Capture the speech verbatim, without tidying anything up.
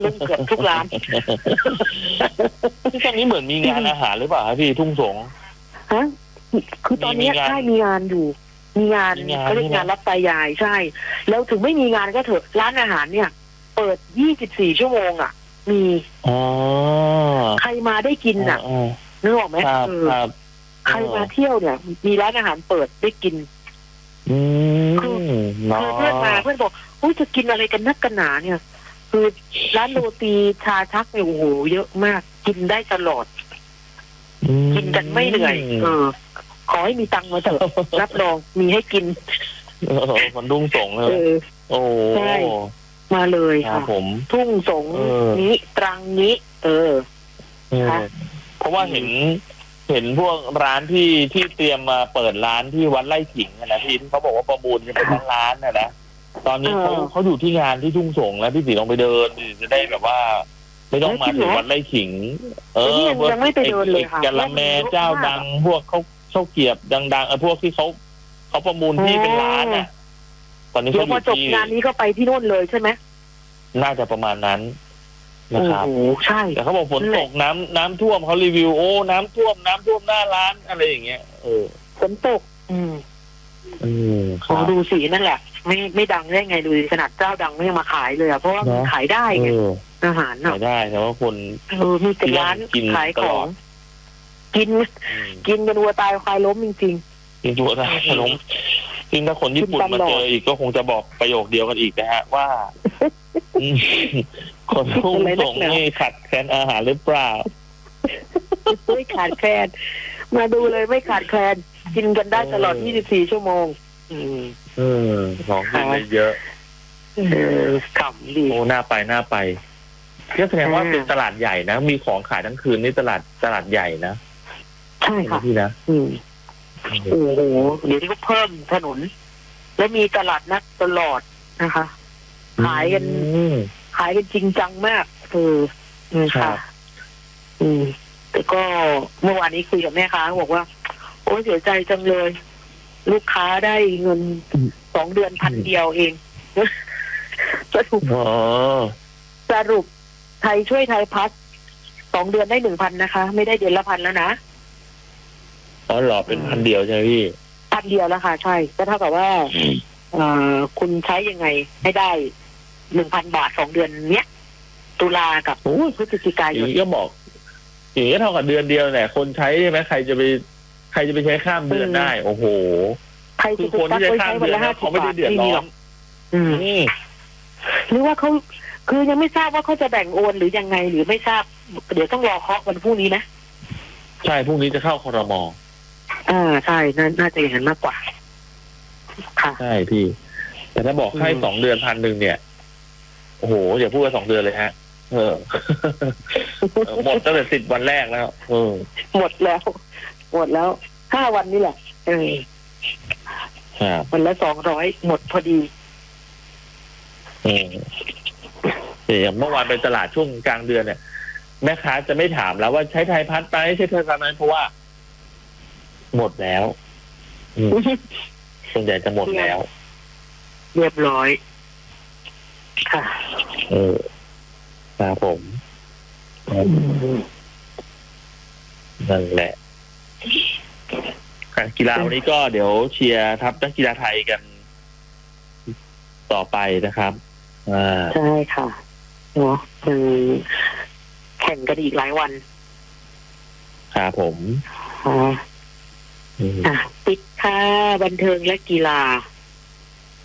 เล่นเกือบทุกร้านที่ตอนนี้เหมือนมีงานอาหารหรือเปล่าพี่ทุ่งสงฮะคือตอนนี้ใช่มีงานอยู่มีงานเขาเรียกงานรับตายายใช่แล้วถึงไม่มีงานก็เถอะร้านอาหารเนี่ยเปิดยี่สิบสี่ชั่วโมงอ่ะมีอ๋อใครมาได้กินอ่ะนึกออกไหมครับใครมาเที่ยวเนี่ยมีร้านอาหารเปิดได้กินคือเพื่อนมาเพื่อนบอกอุ้ยจะกินอะไรกันนักกันหนาเนี่ยคือร้านโรตีชาชักเนี่ยโอ้โหเยอะมากกินได้ตลอดกินกันไม่เหนื่อยเออขอให้มีตังค์มาเถอะรับรองมีให้กินมันทุ่งสงเลยโอ้ใช่มาเลยค่ะผมทุ่งสงนี้ตรังนี้เออเพราะว่าเห็นเห็นพวกร้านที่ที่เตรียมมาเปิดร้านที่วัดไร่ขิงนะพี่ที่เขาบอกว่าประมูลจะเป็นร้านนะนะตอนนี้เขาเขาอยู่ที่งานที่ทุ่งสงแล้วพี่สีลองไปเดินจะได้แบบว่าไม่ต้องมาถึงวัดไร่ขิงเออยังไม่ไปเดินเลยค่ะกะละแมเจ้าดังพวกเขาข้าวเกียบดังๆเออพวกที่เขาเขาประมูลที่เป็นร้านอ่ะตอนนี้เขาอยู่ที่จบงานนี้ก็ไปที่โน่นเลยใช่ไหมน่าจะประมาณนั้นนะครับโอ้ใช่แต่เขาบอกฝนตกน้ำน้ำท่วมเขารีวิวโอ้น้ำท่วมน้ำท่วมหน้าร้านอะไรอย่างเงี้ยเออฝนตกอืมอืมขอดูสีนั่นแหละไม่ไม่ดังได้ไงดูขนาดเจ้าดังไม่มาขายเลยอ่ะเพราะว่าขายได้ไงอาหารขายได้แต่ว่าคนเออมีแต่ร้านขายของกินกินกันวัวตายควายล้มจริงๆกินวัวตายควายล้มจริงถ้าคนญี่ปุ่นมาเจออีกก็คงจะบอกประโยคเดียวกันอีกนะฮะว่าคนทุ่งสงนี่ขาดแคลนอาหารหรือเปล่าไม่ขาดแคลนมาดูเลยไม่ขาดแคลนกินกันได้ตลอดยี่สิบสี่ชั่วโมงอืมเออของกินได้เยอะเออขำดีโอ้น่าไปน่าไปก็แสดงว่าเป็นตลาดใหญ่นะมีของขายทั้งคืนนี่ตลาดตลาดใหญ่นะใช่ค่ะพี่นะอืมโอ้โหเดี๋ยวนี้ก็เพิ่มถนนและมีตลาดนัดตลอดนะคะขายกันขายกันจริงจังมากเออค่ะอืมแต่ก็เมื่อวานนี้คุยกับแม่ค้าบอกว่าโอ้เสียใจจังเลยลูกค้าได้เงินสองเดือนพันเดียวเองสรุปสรุปไทยช่วยไทยพัฒน์สองเดือนได้หนึ่งพันนะคะไม่ได้เดือนละพันแล้วนะอ๋อหรอเป็นพันเดียวใช่ไหมพี่พันเดียวแล้วค่ะใช่ก็เท่ากับว่าอ่าคุณใช้ยังไงให้ได้หนึ่งพันบาทสองเดือนเนี้ยตุลากับพฤศจิกายนก็บอกอย่างนี้เท่ากับเดือนเดียวเนี่ยคนใช้ใช่ไหมใครจะไปใครจะไปใช้ข้ามเดือนได้โอ้โหใครจะคนที่ใช้ข้ามเดือนเขาไม่ได้เดือดร้อนอืมหรือว่าเขาคือยังไม่ทราบว่าเขาจะแบ่งโอนหรือยังไงหรือไม่ทราบเดี๋ยวต้องรอเคาะวันพรุ่งนี้นะใช่พรุ่งนี้จะเข้าครม. อ่าใช่น่าจะอย่างนั้นมากกว่าค่ะใช่พี่แต่ถ้าบอกให้สองเดือนพันหนึ่งเนี่ยโอ้โหอย่าพูดว่าสองเดือนเลยฮะเออหมดตั้งแต่สิบวันแรกแล้วเออหมดแล้วหมดแล้วห้าวันนี่แหละเออวันละสองร้อยหมดพอดีเออแต่อย่างเมื่อวานไปตลาดช่วงกลางเดือนเนี่ยแม่ค้าจะไม่ถามแล้วว่าใช้ไทยพัฒน์ไปใช้ไทยพัฒน์ไหมเพราะว่าหมดแล้วส่วนใหญ่จะหมดแล้วเรียบร้อยค่ะเออครับผมนั่นแหละการกีฬาวันนี้ก็เดี๋ยวเชียร์ทัพนักกีฬาไทยกันต่อไปนะครับอ่าใช่ค่ะเนาะคือแข่งกันอีกหลายวันครับผมอ่าปิดค่ะบันเทิงและกีฬา